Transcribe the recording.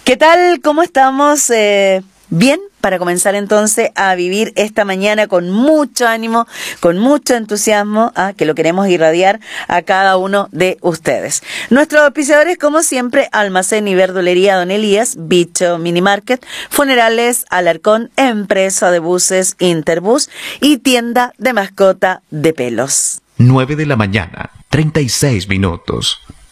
¿Qué tal? ¿Cómo estamos? Bien, para comenzar entonces a vivir esta mañana con mucho ánimo, con mucho entusiasmo, que lo queremos irradiar a cada uno de ustedes. Nuestros auspiciadores, como siempre, Almacén y Verdulería Don Elías, Bicho Mini Market, Funerales Alarcón, Empresa de Buses Interbus y Tienda de Mascota de Pelos. 9 de la mañana, 36 minutos.